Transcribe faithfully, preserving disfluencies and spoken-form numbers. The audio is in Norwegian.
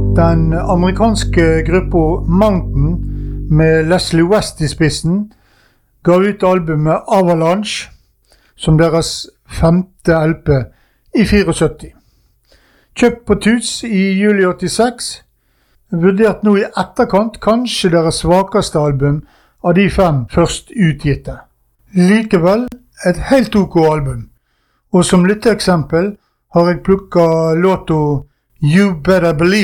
Den amerikanske gruppa Mountain med Leslie West i spissen ga ut albumet Avalanche som deres femte L P i syttifire. Kjøpt på Tuts i juli åttiseks, vurdert nå i etterkant kanskje deres svakeste album av de fem først utgitte. Likevel et helt ok album, og som lytteeksempel har jeg plukket låta You Better Believe